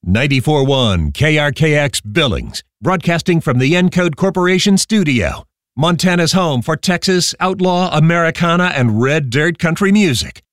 94.1 KRKX Billings, broadcasting from the Encode Corporation studio. Montana's home for Texas outlaw, Americana, and red dirt country music.